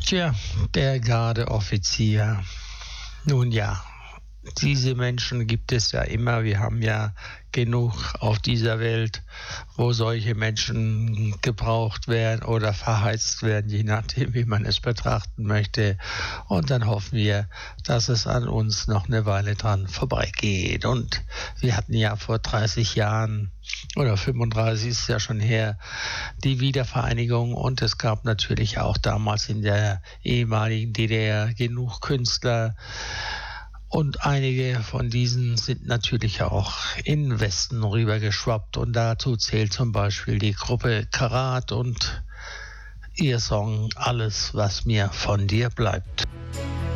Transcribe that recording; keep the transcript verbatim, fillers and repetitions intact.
Tja, der Gardeoffizier. Nun ja, diese Menschen gibt es ja immer. Wir haben ja genug auf dieser Welt, wo solche Menschen gebraucht werden oder verheizt werden, je nachdem, wie man es betrachten möchte. Und dann hoffen wir, dass es an uns noch eine Weile dran vorbeigeht. Und wir hatten ja vor dreißig Jahren oder fünfunddreißig ist ja schon her, die Wiedervereinigung, und es gab natürlich auch damals in der ehemaligen D D R genug Künstler, und einige von diesen sind natürlich auch in den Westen rübergeschwappt, und dazu zählt zum Beispiel die Gruppe Karat und ihr Song Alles, was mir von dir bleibt.